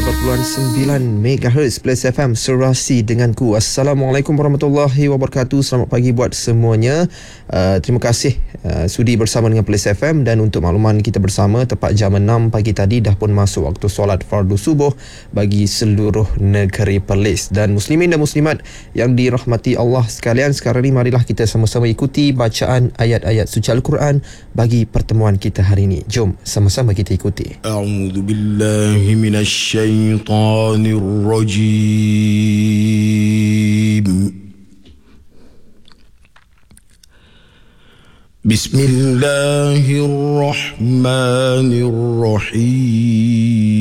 92.9 MHz Plus FM Serasi denganku. Assalamualaikum warahmatullahi wabarakatuh. Selamat pagi buat semuanya. Terima kasih sudi bersama dengan Plus FM. Dan untuk makluman kita bersama, tepat jam 6 pagi tadi dah pun masuk waktu solat fardu subuh bagi seluruh negeri Perlis. Dan muslimin dan muslimat yang dirahmati Allah sekalian, sekarang ni marilah kita sama-sama ikuti bacaan ayat-ayat suci Al-Quran bagi pertemuan kita hari ini. Jom sama-sama kita ikuti. A'udzu billahi minasy syaitanir rajim. Bismillahirrahmanirrahim.